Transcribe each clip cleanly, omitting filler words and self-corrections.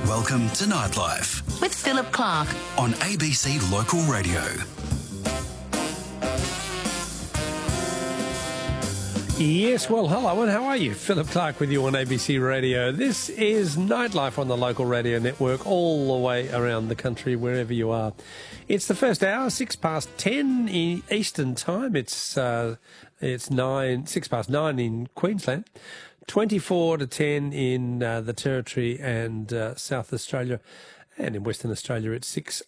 Welcome to Nightlife with Philip Clark on ABC Local Radio. Yes, well, hello and how are you? Philip Clark with you on ABC Radio. This is Nightlife on the Local Radio Network all the way around the country, wherever you are. It's the first hour, 10:06 Eastern Time. It's 9:06 in Queensland, 10:54 in the Territory and South Australia, and in Western Australia it's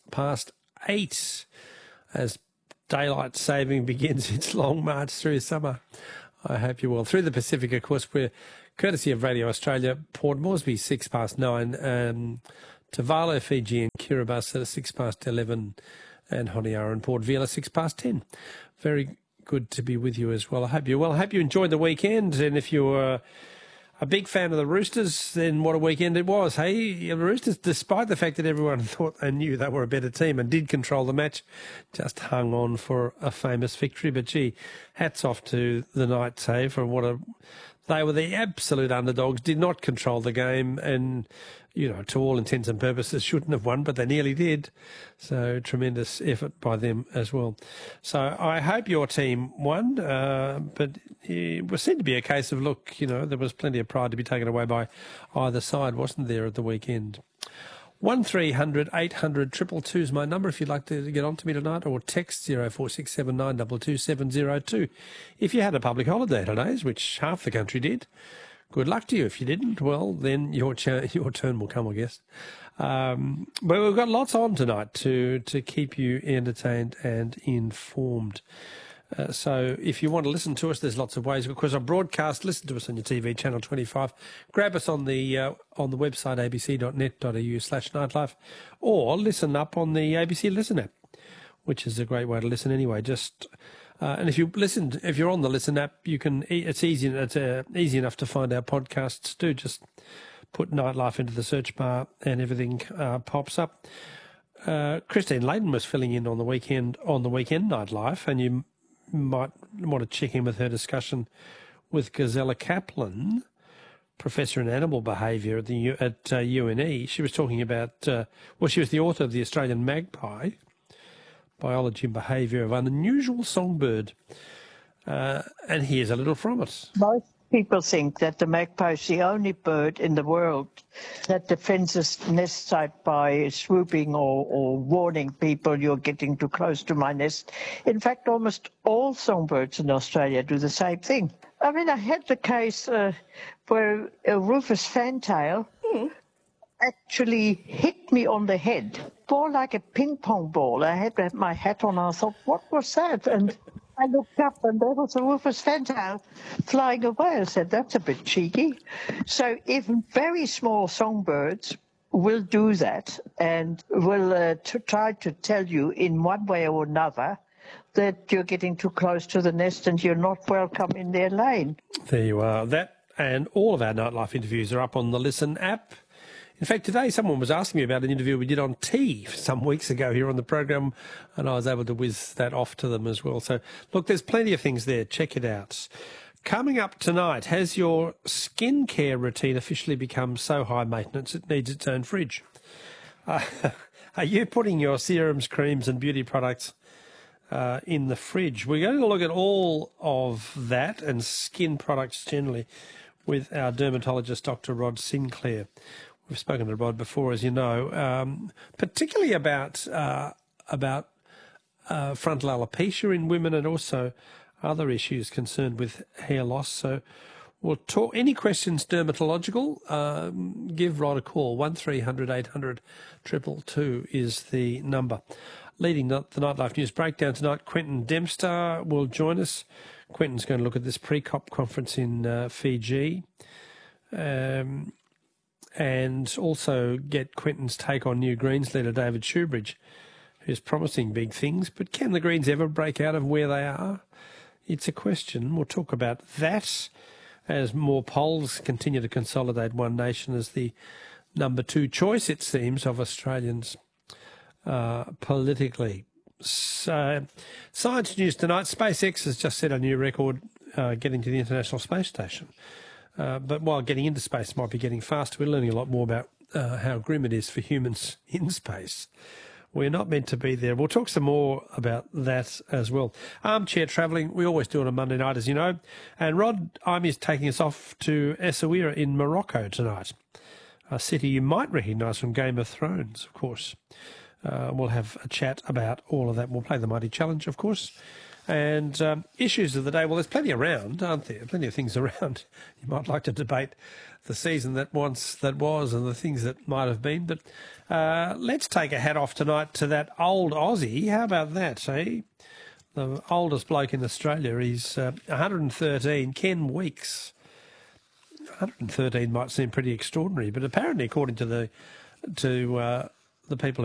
8:06 as daylight saving begins its long march through summer. I hope you're well. Through the Pacific, of course, we're courtesy of Radio Australia, Port Moresby 9:06, Tuvalu, Fiji and Kiribati at 11:06, and Honiara and Port Vila 10:06. Very good to be with you as well. I hope you're well. I hope you enjoyed the weekend, and if you're a big fan of the Roosters, then what a weekend it was. Hey, the Roosters, despite the fact that everyone thought they knew they were a better team and did control the match, just hung on for a famous victory. But gee, hats off to the Knights, hey, for they were the absolute underdogs, did not control the game, and, you know, to all intents and purposes, shouldn't have won, but they nearly did. So tremendous effort by them as well. So I hope your team won, but it was said to be a case of, look, you know, there was plenty of pride to be taken away by either side, wasn't there, at the weekend? 1300 800 222 is my number if you'd like to get on to me tonight, or text 0467 922 702. If you had a public holiday today, which half the country did, good luck to you. If you didn't, well, then your turn will come, I guess. But we've got lots on tonight to keep you entertained and informed. So if you want to listen to us, there's lots of ways. Of course, our broadcast, listen to us on your TV, Channel 25. Grab us on the website, abc.net.au/nightlife, or listen up on the ABC Listen app, which is a great way to listen anyway. And if you're on the Listen app, you can. It's easy enough to find our podcasts too. Just put Nightlife into the search bar, and everything pops up. Christine Layton was filling in on the weekend Nightlife, and you might want to check in with her discussion with Gazella Kaplan, Professor in Animal Behaviour at UNE. She was talking about, she was the author of the Australian Magpie, Biology and Behaviour of an Unusual Songbird. And here's a little from it. Most people think that the magpie is the only bird in the world that defends its nest site by swooping or warning people, you're getting too close to my nest. In fact, almost all songbirds in Australia do the same thing. I mean, I had the case where a rufous fantail actually hit me on the head, more like a ping pong ball. I had my hat on and I thought, what was that? And I looked up and there was a rufous fantail flying away. I said, that's a bit cheeky. So even very small songbirds will do that and will try to tell you in one way or another that you're getting too close to the nest and you're not welcome in their lane. There you are. That and all of our Nightlife interviews are up on the Listen app. In fact, today someone was asking me about an interview we did on tea some weeks ago here on the program, and I was able to whiz that off to them as well. So, look, there's plenty of things there. Check it out. Coming up tonight, has your skincare routine officially become so high maintenance it needs its own fridge? Are you putting your serums, creams and beauty products in the fridge? We're going to look at all of that and skin products generally with our dermatologist, Dr. Rod Sinclair. We've spoken to Rod before, as you know, particularly about frontal alopecia in women and also other issues concerned with hair loss. So we'll talk. Any questions dermatological, give Rod a call. 1300 800 222 is the number. Leading the Nightlife News Breakdown tonight, Quentin Dempster will join us. Quentin's going to look at this pre-COP conference in Fiji. And also get Quentin's take on New Greens leader David Shoebridge, who's promising big things. But can the Greens ever break out of where they are? It's a question. We'll talk about that as more polls continue to consolidate One Nation as the number 2 choice, it seems, of Australians politically. So, science news tonight. SpaceX has just set a new record getting to the International Space Station. But while getting into space might be getting faster, we're learning a lot more about how grim it is for humans in space. We're not meant to be there. We'll talk some more about that as well. Armchair travelling, we always do it on Monday night, as you know. And Rod Ime is taking us off to Essaouira in Morocco tonight, a city you might recognise from Game of Thrones, of course. We'll have a chat about all of that. We'll play the Mighty Challenge, of course. And issues of the day, well, there's plenty around, aren't there? Plenty of things around. You might like to debate the season that was and the things that might have been. But let's take a hat off tonight to that old Aussie. How about that, eh? The oldest bloke in Australia. He's 113, Ken Weeks. 113 might seem pretty extraordinary, but apparently, according to the people